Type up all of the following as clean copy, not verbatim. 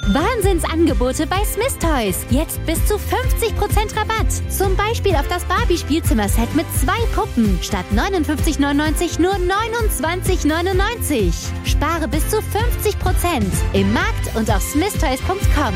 Wahnsinnsangebote bei Smith Toys. Jetzt bis zu 50% Rabatt. Zum Beispiel auf das Barbie-Spielzimmer-Set mit 2 Puppen. Statt 59,99 nur 29,99. Spare bis zu 50% im Markt und auf smithtoys.com.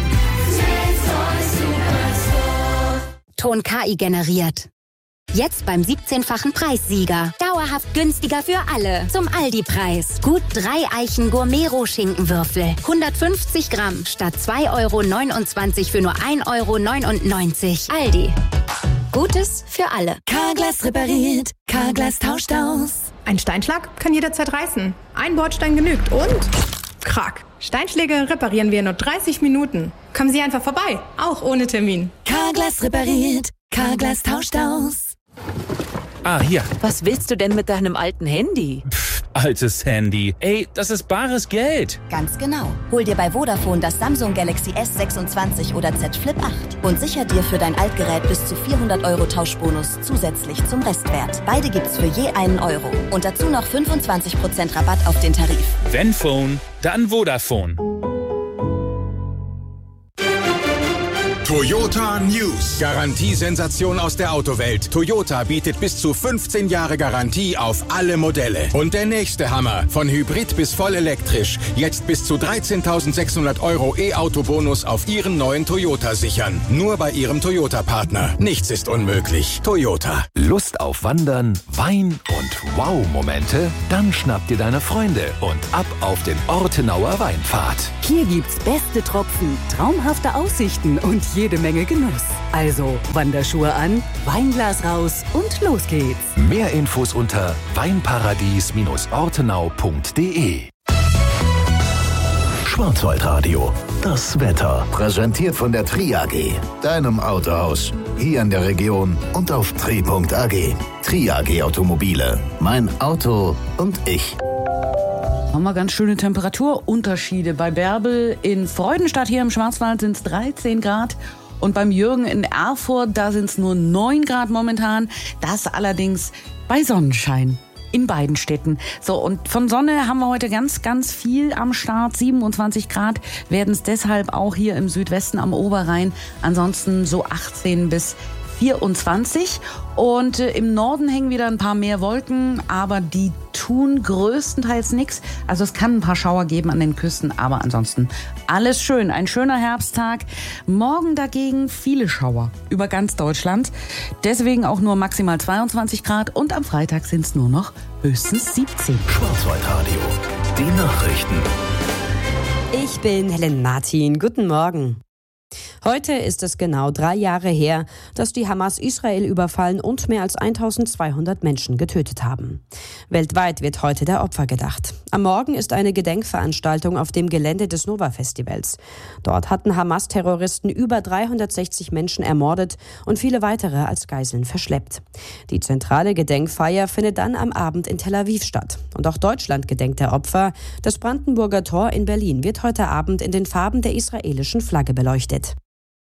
Ton KI generiert. Jetzt beim 17-fachen Preissieger. Dauerhaft günstiger für alle. Zum Aldi-Preis. Gut 3 Eichen Gourmet-Rohschinkenwürfel. 150 Gramm statt 2,29 € für nur 1,99 €. Aldi. Gutes für alle. Carglass repariert. Carglass tauscht aus. Ein Steinschlag kann jederzeit reißen. Ein Bordstein genügt und... Krack. Steinschläge reparieren wir in nur 30 Minuten. Kommen Sie einfach vorbei. Auch ohne Termin. Carglass repariert. Carglass tauscht aus. Ah, hier. Was willst du denn mit deinem alten Handy? Altes Handy. Ey, das ist bares Geld. Ganz genau. Hol dir bei Vodafone das Samsung Galaxy S26 oder Z Flip 8 und sicher dir für dein Altgerät bis zu 400 € Tauschbonus zusätzlich zum Restwert. Beide gibt's für je €1. Und dazu noch 25% Rabatt auf den Tarif. Wenn Phone, dann Vodafone. Toyota News. Garantiesensation aus der Autowelt. Toyota bietet bis zu 15 Jahre Garantie auf alle Modelle. Und der nächste Hammer. Von Hybrid bis voll elektrisch. Jetzt bis zu 13.600 € E-Auto-Bonus auf Ihren neuen Toyota sichern. Nur bei Ihrem Toyota-Partner. Nichts ist unmöglich. Toyota. Lust auf Wandern, Wein und Wow-Momente? Dann schnapp dir deine Freunde und ab auf den Ortenauer Weinpfad. Hier gibt's beste Tropfen, traumhafte Aussichten und jede Menge Genuss. Also Wanderschuhe an, Weinglas raus und los geht's. Mehr Infos unter weinparadies-ortenau.de. Schwarzwaldradio, das Wetter. Präsentiert von der Tri AG, deinem Autohaus. Hier in der Region und auf tri.ag. Tri AG Automobile. Mein Auto und ich. Haben wir ganz schöne Temperaturunterschiede. Bei Bärbel in Freudenstadt hier im Schwarzwald sind es 13 Grad. Und beim Jürgen in Erfurt, da sind es nur 9 Grad momentan. Das allerdings bei Sonnenschein in beiden Städten. So, und von Sonne haben wir heute ganz, ganz viel am Start. 27 Grad werden es deshalb auch hier im Südwesten am Oberrhein. Ansonsten so 18 bis 24. Und im Norden hängen wieder ein paar mehr Wolken, aber die tun größtenteils nichts. Also es kann ein paar Schauer geben an den Küsten, aber ansonsten alles schön. Ein schöner Herbsttag. Morgen dagegen viele Schauer über ganz Deutschland. Deswegen auch nur maximal 22 Grad und am Freitag sind es nur noch höchstens 17. Schwarzwaldradio, die Nachrichten. Ich bin Helen Martin. Guten Morgen. Heute ist es genau 3 Jahre her, dass die Hamas Israel überfallen und mehr als 1200 Menschen getötet haben. Weltweit wird heute der Opfer gedacht. Am Morgen ist eine Gedenkveranstaltung auf dem Gelände des Nova-Festivals. Dort hatten Hamas-Terroristen über 360 Menschen ermordet und viele weitere als Geiseln verschleppt. Die zentrale Gedenkfeier findet dann am Abend in Tel Aviv statt. Und auch Deutschland gedenkt der Opfer. Das Brandenburger Tor in Berlin wird heute Abend in den Farben der israelischen Flagge beleuchtet.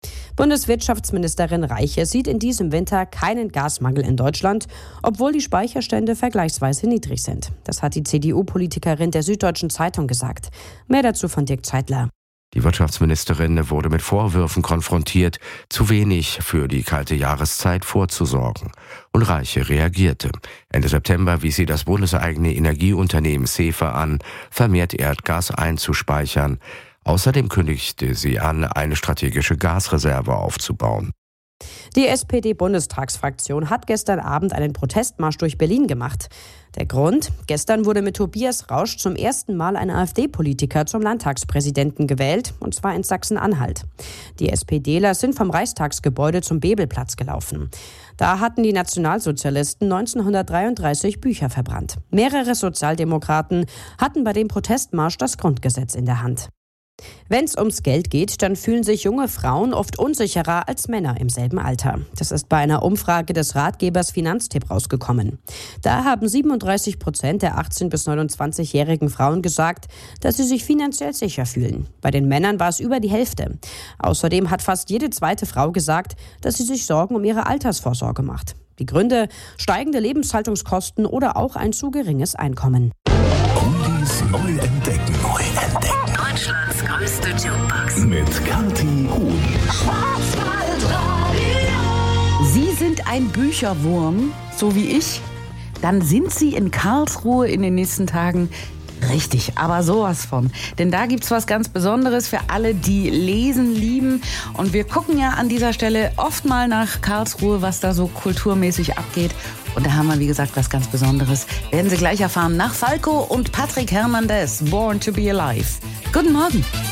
Bundeswirtschaftsministerin Reiche sieht in diesem Winter keinen Gasmangel in Deutschland, obwohl die Speicherstände vergleichsweise niedrig sind. Das hat die CDU-Politikerin der Süddeutschen Zeitung gesagt. Mehr dazu von Dirk Zeitler. Die Wirtschaftsministerin wurde mit Vorwürfen konfrontiert, zu wenig für die kalte Jahreszeit vorzusorgen. Und Reiche reagierte. Ende September wies sie das bundeseigene Energieunternehmen SEFE an, vermehrt Erdgas einzuspeichern. Außerdem kündigte sie an, eine strategische Gasreserve aufzubauen. Die SPD-Bundestagsfraktion hat gestern Abend einen Protestmarsch durch Berlin gemacht. Der Grund? Gestern wurde mit Tobias Rausch zum ersten Mal ein AfD-Politiker zum Landtagspräsidenten gewählt, und zwar in Sachsen-Anhalt. Die SPDler sind vom Reichstagsgebäude zum Bebelplatz gelaufen. Da hatten die Nationalsozialisten 1933 Bücher verbrannt. Mehrere Sozialdemokraten hatten bei dem Protestmarsch das Grundgesetz in der Hand. Wenn es ums Geld geht, dann fühlen sich junge Frauen oft unsicherer als Männer im selben Alter. Das ist bei einer Umfrage des Ratgebers Finanztipp rausgekommen. Da haben 37% der 18- bis 29-jährigen Frauen gesagt, dass sie sich finanziell sicher fühlen. Bei den Männern war es über die Hälfte. Außerdem hat fast jede zweite Frau gesagt, dass sie sich Sorgen um ihre Altersvorsorge macht. Die Gründe: steigende Lebenshaltungskosten oder auch ein zu geringes Einkommen. Oldies neu entdecken. Deutschlands größte Jukebox. Mit mit Kathi Huhn. Sie sind ein Bücherwurm, so wie ich. Dann sind Sie in Karlsruhe in den nächsten Tagen richtig, aber sowas von. Denn da gibt's was ganz Besonderes für alle, die Lesen lieben. Und wir gucken ja an dieser Stelle oft mal nach Karlsruhe, was da so kulturmäßig abgeht. Und da haben wir, wie gesagt, was ganz Besonderes. Werden Sie gleich erfahren nach Falco und Patrick Hernandez, Born to be Alive. Guten Morgen.